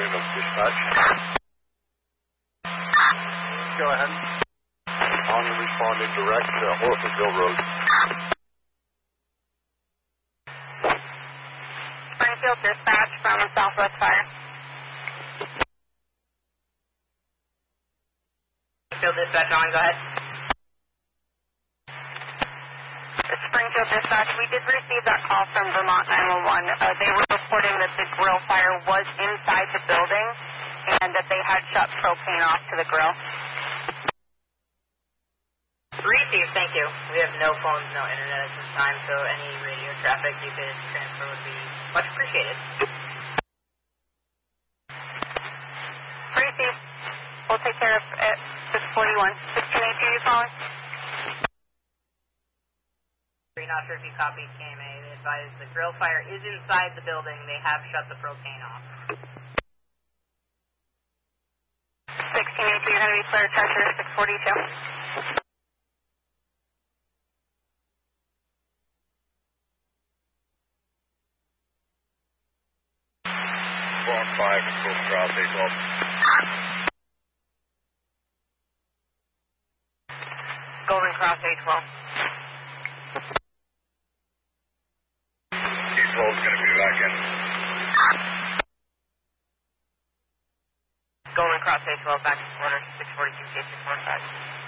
of dispatch. Go ahead. On and responding direct to Orfordville Road. Springfield dispatch from Southwest Fire. Springfield dispatch on, go ahead. Springfield dispatch, we did receive that call from Vermont 911. They were reporting that the grill fire was inside the building and that they had shut propane off to the grill. Received, thank you. We have no phones, no internet at this time, so any radio traffic you could transfer would be much appreciated. Received. We'll take care of it. 641. 1682, you calling? Not sure if you copied KMA. They advised the grill fire is inside the building. They have shut the propane off. 1682, you're going to be clear charger 642. Phone 5 is Golden Cross 812. Golden Cross 812. 812 is going to be back in. Golden Cross 812 back to order 642 K615.